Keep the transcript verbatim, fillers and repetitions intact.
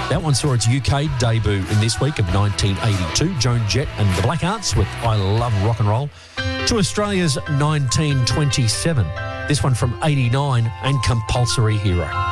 That one saw its U K debut in this week of nineteen eighty-two. Joan Jett and the Blackhearts with I Love Rock and Roll. To Australia's nineteen twenty-seven. This one from eighty-nine and Compulsory Hero.